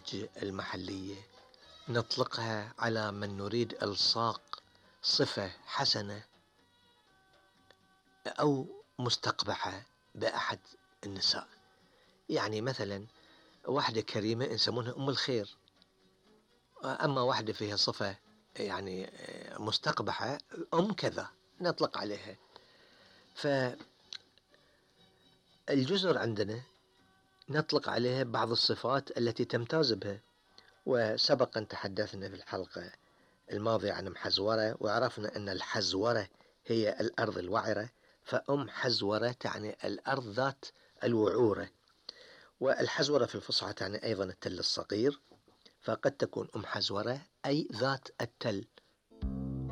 المحلية نطلقها على من نريد إلصاق صفة حسنة أو مستقبحة بأحد النساء. يعني مثلا واحدة كريمة نسمونها أم الخير، أما واحدة فيها صفة يعني مستقبحة أم كذا نطلق عليها. فالجزر عندنا نطلق عليها بعض الصفات التي تمتاز بها، وسبقا تحدثنا في الحلقة الماضية عن محزورة، وعرفنا أن الحزورة هي الأرض الوعرة، فأم حزورة تعني الأرض ذات الوعورة، والحزورة في الفصحى تعني أيضا التل الصغير، فقد تكون أم حزورة أي ذات التل